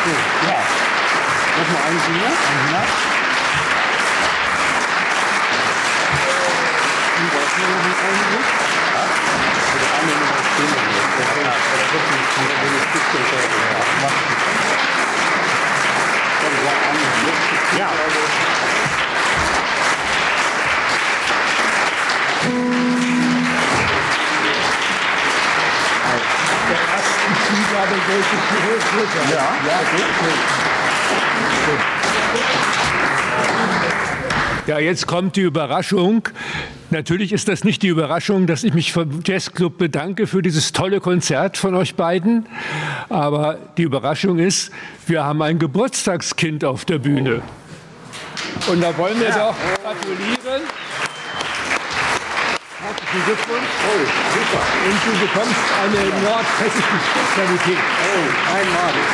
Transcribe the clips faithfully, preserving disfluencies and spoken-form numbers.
Ja. Nochmal einen Finger. Ja. Und was noch ein eigentlich? Ja. Die Arme noch stehen. Ja. Das wird nicht mehr, wenn ich Stückchen schaue. Ja. Mach ich. Ja. Der ersten Zugabe sollte zurück. Ja, ja, gut. Ja, jetzt kommt die Überraschung. Natürlich ist das nicht die Überraschung, dass ich mich vom Jazzclub bedanke für dieses tolle Konzert von euch beiden. Aber die Überraschung ist, wir haben ein Geburtstagskind auf der Bühne. Und da wollen wir ja. doch gratulieren. Herzlichen Glückwunsch. Oh, super. Und du bekommst eine nordhessische Spezialität. Oh, einmalig.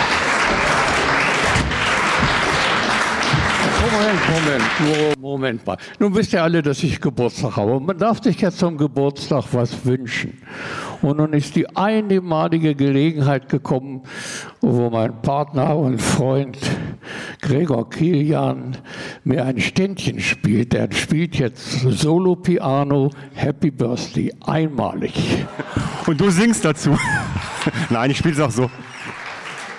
Moment, Moment, Moment mal. Nun wisst ihr alle, dass ich Geburtstag habe. Man darf sich jetzt zum Geburtstag was wünschen. Und nun ist die einmalige Gelegenheit gekommen, wo mein Partner und Freund Gregor Kilian mir ein Ständchen spielt. Der spielt jetzt Solo-Piano, Happy Birthday, einmalig. Und du singst dazu. Nein, ich spiele es auch so.